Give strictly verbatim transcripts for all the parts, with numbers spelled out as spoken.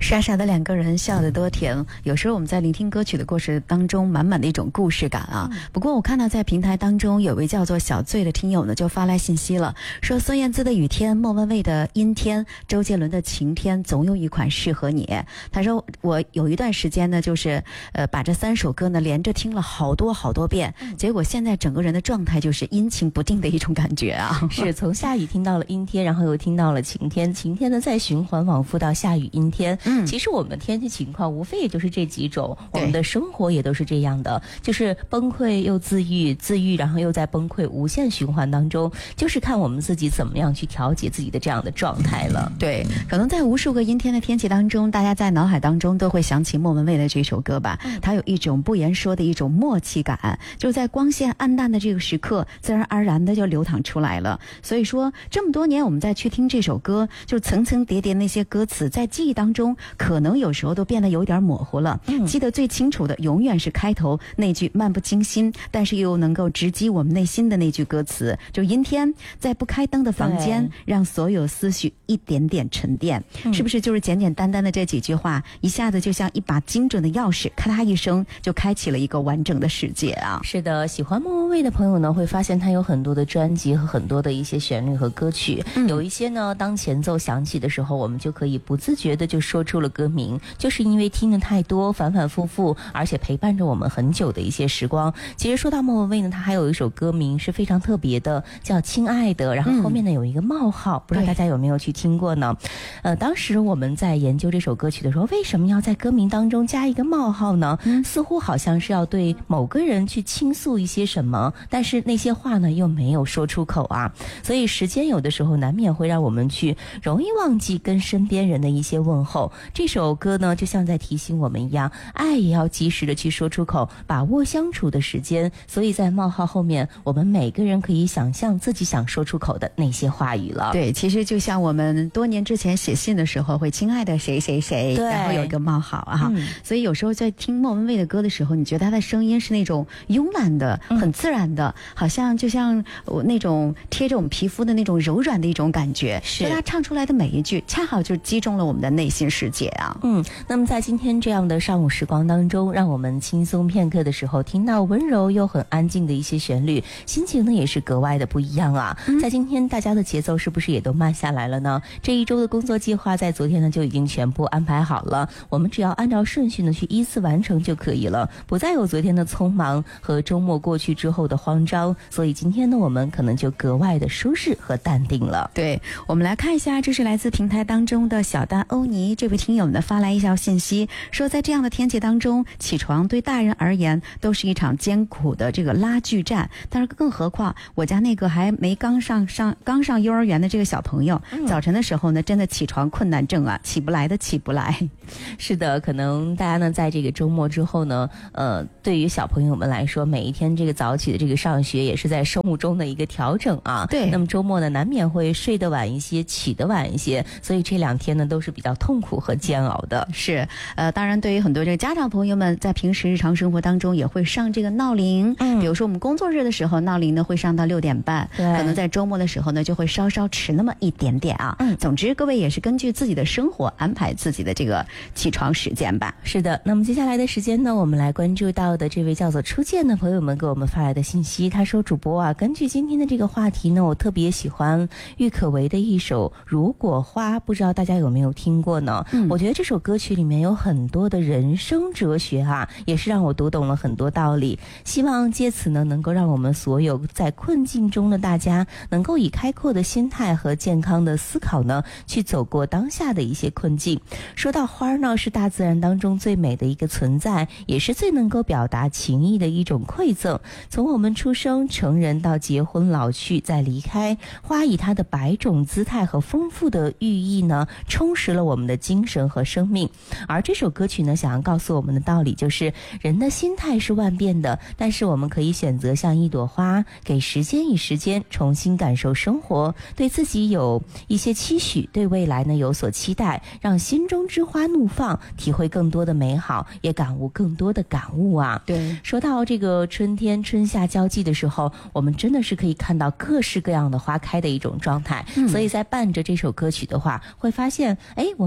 傻傻的两个人笑得多甜。有时候我们在聆听歌曲的过程当中，满满的一种故事感啊。嗯、不过我看到在平台当中有位叫做小醉的听友呢，就发来信息了，说孙燕姿的雨天，莫文蔚的阴天，周杰伦的晴天，总有一款适合你。他说我有一段时间呢，就是呃把这三首歌呢连着听了好多好多遍，嗯、结果现在整个人的状态就是阴晴不定的一种感觉啊。 是从下雨听到了阴天，然后又听到了晴天，晴天呢再循环往复到下雨阴天。嗯，其实我们的天气情况无非也就是这几种，我们的生活也都是这样的，就是崩溃又自愈，自愈然后又在崩溃，无限循环当中，就是看我们自己怎么样去调节自己的这样的状态了。 对，可能在无数个阴天的天气当中，大家在脑海当中都会想起莫文蔚的这首歌吧，嗯、它有一种不言说的一种默契感，就在光线暗淡的这个时刻，自然而然的就流淌出来了。所以说这么多年我们再去听这首歌，就层层叠叠那些歌词在记忆当中可能有时候都变得有点模糊了，嗯、记得最清楚的永远是开头那句漫不经心但是又能够直击我们内心的那句歌词，就阴天在不开灯的房间，让所有思绪一点点沉淀，嗯、是不是就是简简单单的这几句话，一下子就像一把精准的钥匙，咔嗒一声就开启了一个完整的世界啊。 是的，喜欢莫文蔚的朋友呢，会发现他有很多的专辑和很多的一些旋律和歌曲，嗯、有一些呢当前奏响起的时候，我们就可以不自觉的就说出了歌名，就是因为听的太多，反反复复，而且陪伴着我们很久的一些时光。其实说到莫文蔚呢，他还有一首歌名是非常特别的，叫亲爱的，然后后面呢有一个冒号，嗯、不知道大家有没有去听过呢？呃，当时我们在研究这首歌曲的时候，为什么要在歌名当中加一个冒号呢？嗯、似乎好像是要对某个人去倾诉一些什么，但是那些话呢又没有说出口啊。所以时间有的时候难免会让我们去容易忘记跟身边人的一些问候。这首歌呢就像在提醒我们一样，爱也要及时的去说出口，把握相处的时间。所以在冒号后面，我们每个人可以想象自己想说出口的那些话语了。 对，其实就像我们多年之前写信的时候会亲爱的谁谁谁，然后有一个冒号啊。嗯、所以有时候在听莫文蔚的歌的时候，你觉得她的声音是那种慵懒的，很自然的，嗯、好像就像那种贴着我们皮肤的那种柔软的一种感觉，是她唱出来的每一句恰好就击中了我们的内心世界啊。 嗯，那么在今天这样的上午时光当中，让我们轻松片刻的时候，听到温柔又很安静的一些旋律，心情呢也是格外的不一样啊。嗯、在今天大家的节奏是不是也都慢下来了呢？这一周的工作计划在昨天呢就已经全部安排好了，我们只要按照顺序呢去依次完成就可以了，不再有昨天的匆忙和周末过去之后的慌张，所以今天呢我们可能就格外的舒适和淡定了。 对，我们来看一下，这是来自平台当中的小丹欧尼这位听友呢发来一条信息，说在这样的天气当中，起床对大人而言都是一场艰苦的这个拉锯战，但是更何况我家那个还没刚上上刚上幼儿园的这个小朋友，嗯、早晨的时候呢真的起床困难症啊，起不来的起不来。 是的，可能大家呢在这个周末之后呢，呃，对于小朋友们来说，每一天这个早起的这个上学也是在生物钟的一个调整啊。对，那么周末呢难免会睡得晚一些，起得晚一些，所以这两天呢都是比较痛苦和煎熬的。 是，呃，当然对于很多这个家长朋友们，在平时日常生活当中也会上这个闹铃，嗯，比如说我们工作日的时候，闹铃呢会上到六点半，对，可能在周末的时候呢就会稍稍迟那么一点点啊。嗯，总之各位也是根据自己的生活安排自己的这个起床时间吧。 是的，那么接下来的时间呢，我们来关注到的这位叫做初见的朋友们给我们发来的信息，他说主播啊，根据今天的这个话题呢，我特别喜欢郁可唯的一首《如果花》，不知道大家有没有听过呢？嗯，我觉得这首歌曲里面有很多的人生哲学啊，也是让我读懂了很多道理，希望借此呢能够让我们所有在困境中的大家能够以开阔的心态和健康的思考呢去走过当下的一些困境。说到花呢，是大自然当中最美的一个存在，也是最能够表达情意的一种馈赠。从我们出生成人到结婚老去再离开，花以它的百种姿态和丰富的寓意呢充实了我们的精神和生命。而这首歌曲呢想要告诉我们的道理就是人的心态是万变的，但是我们可以选择像一朵花，给时间与时间重新感受生活，对自己有一些期许，对未来呢有所期待，让心中之花怒放，体会更多的美好，也感悟更多的感悟啊。对，说到这个春天春夏交际的时候，我们真的是可以看到各式各样的花开的一种状态，嗯、所以在伴着这首歌曲的话，会发现哎，我们大家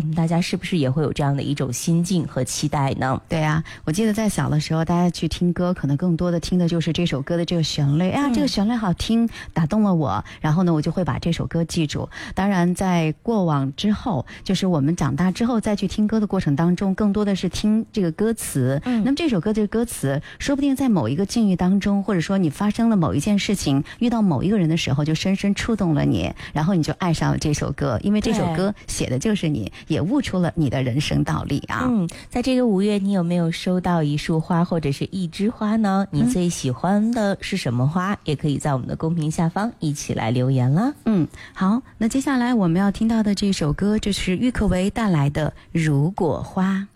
是不是也会有这样的一种心境和期待呢？ 对啊，我记得在小的时候，大家去听歌，可能更多的听的就是这首歌的这个旋律，哎呀，这个旋律好听，打动了我，然后呢，我就会把这首歌记住。当然，在过往之后，就是我们长大之后再去听歌的过程当中，更多的是听这个歌词。嗯，那么这首歌的歌词，说不定在某一个境遇当中，或者说你发生了某一件事情，遇到某一个人的时候，就深深触动了你，然后你就爱上了这首歌，因为这首歌写的就是你，也悟出了你的人生道理啊。 嗯，在这个五月，你有没有收到一束花或者是一枝花呢？你最喜欢的是什么花？嗯、也可以在我们的公屏下方一起来留言啦。 嗯，好，那接下来我们要听到的这首歌就是郁可唯带来的《如果花》。